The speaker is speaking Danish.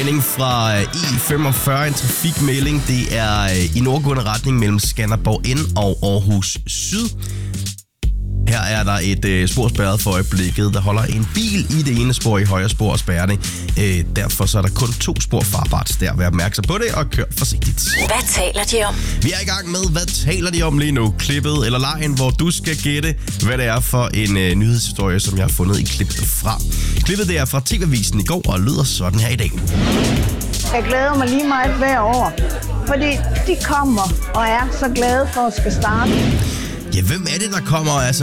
Melding fra I45, en trafikmelding. Det er i nordgående retning mellem Skanderborg N og Aarhus Syd. Her er der et spor spærret for øjeblikket. Der holder en bil i det ene spor, i højre spor og spærrer det. Derfor så er der kun 2 spor farbart der. Vær opmærksom på det og kør forsigtigt. Hvad taler de om? Vi er i gang med, hvad taler de om lige nu? Klippet eller lejen, hvor du skal gætte, hvad det er for en nyhedshistorie, som jeg har fundet i klippet fra. Klippet det er fra TV-avisen i går og lyder sådan her i dag. Jeg glæder mig lige meget hver år, fordi de kommer og er så glade for at skal starte. Ja, hvem er det, der kommer og er så